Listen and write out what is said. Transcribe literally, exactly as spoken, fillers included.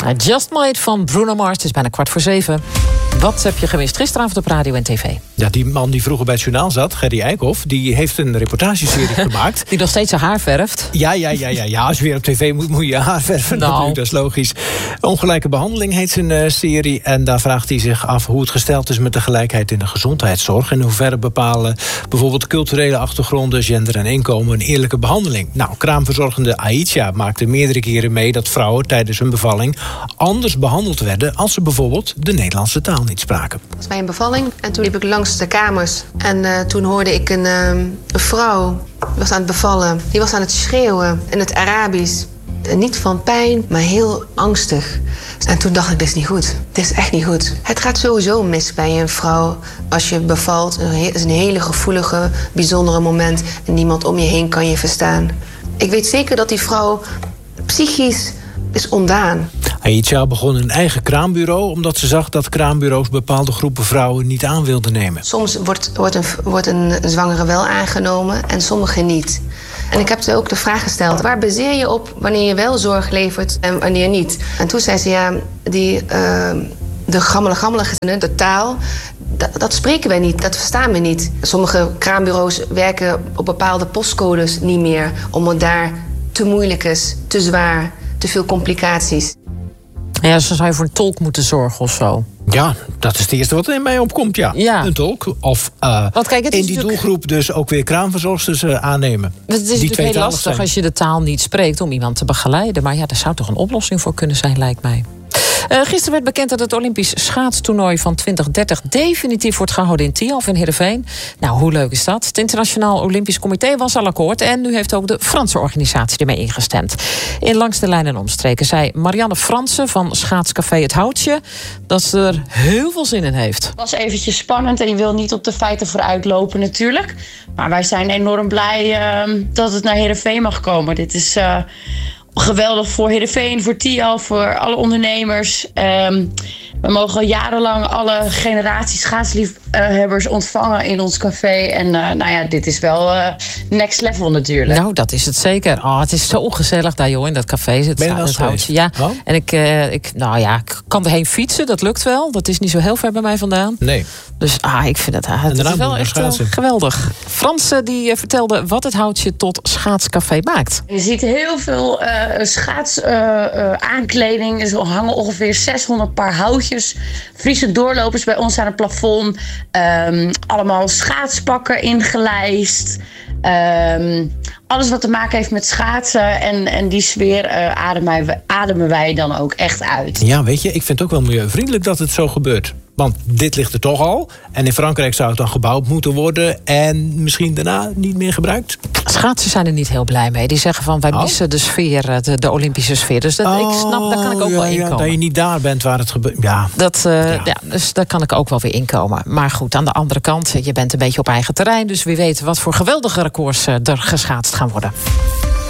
Just Made van Bruno Mars. Het is bijna kwart voor zeven. Wat heb je gemist gisteravond op radio en tv? Ja, die man die vroeger bij het journaal zat, Gerry Eikhoff, die heeft een reportageserie gemaakt. Die nog steeds zijn haar verft. Ja, ja, ja, ja, ja. Als je weer op tv moet, moet je je haar verven. Nou. Natuurlijk, dat is logisch. Ongelijke behandeling heet zijn uh, serie. En daar vraagt hij zich af hoe het gesteld is met de gelijkheid in de gezondheidszorg. En in hoeverre bepalen bijvoorbeeld culturele achtergronden, gender en inkomen een eerlijke behandeling. Nou, kraamverzorgende Aïtja maakte meerdere keren mee dat vrouwen tijdens hun bevalling anders behandeld werden als ze bijvoorbeeld de Nederlandse taal niet spraken. Dat was bij een bevalling en toen liep ik langs de kamers. En uh, toen hoorde ik een, uh, een vrouw, die was aan het bevallen. Die was aan het schreeuwen in het Arabisch. En niet van pijn, maar heel angstig. En toen dacht ik, dit is niet goed. Dit is echt niet goed. Het gaat sowieso mis bij een vrouw als je bevalt. Het is een hele gevoelige, bijzondere moment. En niemand om je heen kan je verstaan. Ik weet zeker dat die vrouw psychisch is ontdaan. Aïtja begon een eigen kraambureau omdat ze zag dat kraambureaus bepaalde groepen vrouwen niet aan wilden nemen. Soms wordt, wordt, een, wordt een zwangere wel aangenomen en sommige niet. En ik heb ze ook de vraag gesteld, waar baseer je op wanneer je wel zorg levert en wanneer niet? En toen zei ze, ja, die, uh, de gammele gammele gezinnen, de taal, dat, dat spreken wij niet, dat verstaan we niet. Sommige kraambureaus werken op bepaalde postcodes niet meer, omdat het daar te moeilijk is, te zwaar, te veel complicaties. Ja, dus dan zou je voor een tolk moeten zorgen of zo. Ja, dat is het eerste wat in mij opkomt, ja. ja. Een tolk. Of uh, Want kijk, het is in die natuurlijk... doelgroep dus ook weer kraamverzorgsters uh, aannemen. Het is die natuurlijk heel lastig zijn. als je de taal niet spreekt om iemand te begeleiden. Maar ja, daar zou toch een oplossing voor kunnen zijn, lijkt mij. Uh, gisteren werd bekend dat het Olympisch schaatstoernooi van twintig dertig definitief wordt gehouden in Tialf in Heerenveen. Nou, hoe leuk is dat? Het Internationaal Olympisch Comité was al akkoord en nu heeft ook de Franse organisatie ermee ingestemd. In Langs de Lijn en Omstreken zei Marianne Fransen van schaatscafé Het Houtje dat ze er heel veel zin in heeft. Het was eventjes spannend en je wil niet op de feiten vooruitlopen natuurlijk. Maar wij zijn enorm blij uh, dat het naar Heerenveen mag komen. Dit is... Uh, Geweldig voor Heerenveen, voor Tialf, voor alle ondernemers. Um, we mogen al jarenlang alle generaties schaatsliefhebbers ontvangen in ons café. En uh, nou ja, dit is wel uh, next level natuurlijk. Nou, dat is het zeker. Oh, het is zo gezellig daar, joh, in dat café. Het, ben je wel het houtje. Ja. Oh? En ik, uh, ik, nou ja, ik kan erheen fietsen, dat lukt wel. Dat is niet zo heel ver bij mij vandaan. Nee. Dus ah, ik vind het, ah, het is wel echt uh, geweldig. Frans uh, die uh, vertelde wat het Houtje tot schaatscafé maakt. Je ziet heel veel uh, schaats uh, uh, aankleding. Er hangen ongeveer zeshonderd paar houtjes. Friese doorlopers bij ons aan het plafond. Um, allemaal schaatspakken ingelijst. Um, alles wat te maken heeft met schaatsen. En, en die sfeer uh, ademen, wij, ademen wij dan ook echt uit. Ja, weet je, ik vind het ook wel milieuvriendelijk dat het zo gebeurt. Want dit ligt er toch al. En in Frankrijk zou het dan gebouwd moeten worden. En misschien daarna niet meer gebruikt. Schaatsen zijn er niet heel blij mee. Die zeggen van, wij oh. missen de sfeer, de, de Olympische sfeer. Dus dat, oh, ik snap, daar kan ik ook ja, wel inkomen. Ja, dat je niet daar bent waar het gebeurt. Ja. Dat, uh, ja. Ja, dus daar kan ik ook wel weer inkomen. Maar goed, aan de andere kant, je bent een beetje op eigen terrein. Dus wie weet wat voor geweldige records er geschaatst gaan worden.